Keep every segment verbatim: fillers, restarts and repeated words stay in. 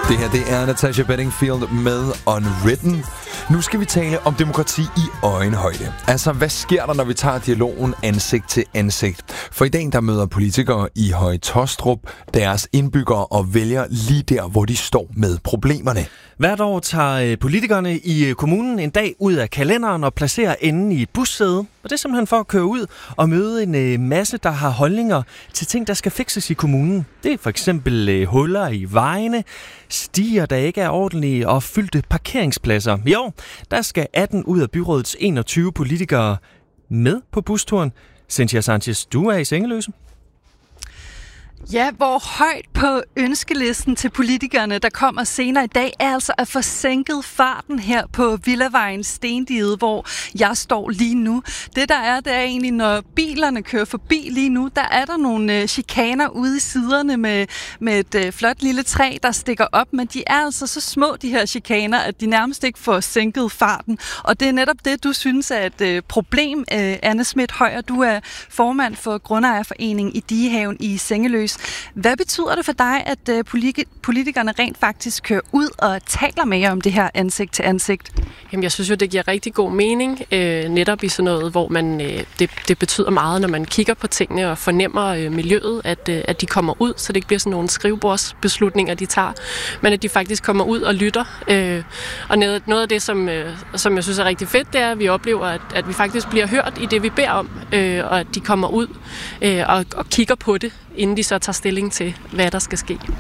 Det her, det er Natasha Bedingfield med Unwritten. Nu skal vi tale om demokrati i øjenhøjde. Altså, hvad sker der, når vi tager dialogen ansigt til ansigt? For i dag, der møder politikere i Høje Taastrup deres indbyggere og vælger lige der, hvor de står med problemerne. Hvert år tager politikerne i kommunen en dag ud af kalenderen og placerer enden i et bussæde. Og det er simpelthen for at køre ud og møde en masse, der har holdninger til ting, der skal fikses i kommunen. Det er for eksempel huller i vejene, stier, der ikke er ordentlige og fyldte parkeringspladser. I år, der skal atten ud af byrådets enogtyve politikere med på busturen. Cynthia Sanchez, du er i Sengeløse. Ja, hvor højt på ønskelisten til politikerne, der kommer senere i dag, er altså at få sænket farten her på Villavejen Stendiget, hvor jeg står lige nu. Det der er, det er egentlig, når bilerne kører forbi lige nu, der er der nogle øh, chikaner ude i siderne med, med et øh, flot lille træ, der stikker op, men de er altså så små, de her chikaner, at de nærmest ikke får sænket farten. Og det er netop det, du synes er et øh, problem, øh, Anne Schmidt Højer. Du er formand for Grundejerforeningen i Digehaven i Sengeløse. Hvad betyder det for dig, at øh, politikerne rent faktisk kører ud og taler mere om det her ansigt til ansigt? Jamen, jeg synes jo, det giver rigtig god mening, øh, netop i sådan noget, hvor man, øh, det, det betyder meget, når man kigger på tingene og fornemmer øh, miljøet, at, øh, at de kommer ud, så det ikke bliver sådan nogle skrivebordsbeslutninger, de tager, men at de faktisk kommer ud og lytter. Øh, og noget, noget af det, som, øh, som jeg synes er rigtig fedt, det er, at vi oplever, at, at vi faktisk bliver hørt i det, vi beder om, øh, og at de kommer ud øh, og, og kigger på det, inden de så tager stilling til, hvad der skal ske.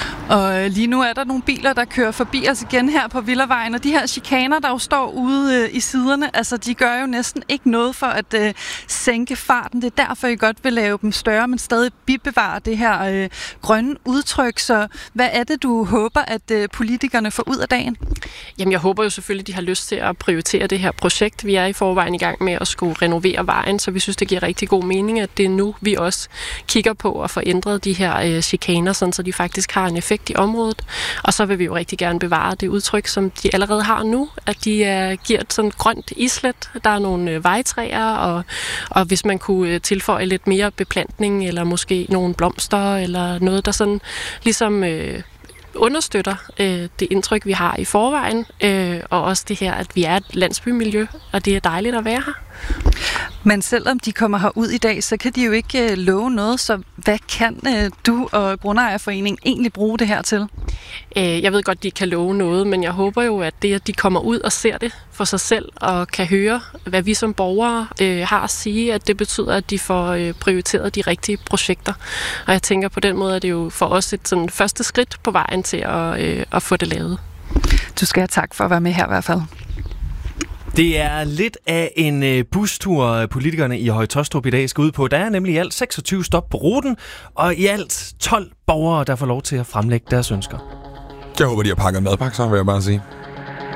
Og lige nu er der nogle biler, der kører forbi os igen her på Villavejen, og de her chikaner, der jo står ude øh, i siderne, altså de gør jo næsten ikke noget for at øh, sænke farten. Det er derfor, I godt vil lave dem større, men stadig bibevare det her øh, grønne udtryk. Så hvad er det, du håber, at øh, politikerne får ud af dagen? Jamen, jeg håber jo selvfølgelig, de har lyst til at prioritere det her projekt. Vi er i forvejen i gang med at skulle renovere vejen, så vi synes, det giver rigtig god mening, at det er nu, vi også kigger på at få ændret de her øh, chikaner, sådan, så de faktisk har en effekt i området. Og så vil vi jo rigtig gerne bevare det udtryk, som de allerede har nu, at de øh, giver et sådan grønt islet. Der er nogle øh, vejtræer, og, og hvis man kunne øh, tilføje lidt mere beplantning, eller måske nogle blomster, eller noget, der sådan ligesom øh, understøtter øh, det indtryk, vi har i forvejen, øh, og også det her, at vi er et landsbymiljø, og det er dejligt at være her. Men selvom de kommer herud i dag, så kan de jo ikke øh, love noget, så hvad kan øh, du og Grundejerforeningen egentlig bruge det her til? Øh, jeg ved godt, de kan love noget, men jeg håber jo, at det, at de kommer ud og ser det for sig selv, og kan høre, hvad vi som borgere øh, har at sige, at det betyder, at de får øh, prioriteret de rigtige projekter. Og jeg tænker, på den måde er det jo for os et sådan første skridt på vejen til at, øh, at få det lavet. Du skal have tak for at være med her i hvert fald. Det er lidt af en bustur, politikerne i Høje Taastrup i dag skal ud på. Der er nemlig i alt seksogtyve stop på ruten, og i alt tolv borgere, der får lov til at fremlægge deres ønsker. Jeg håber, de har pakket madpakke, så vil jeg bare sige.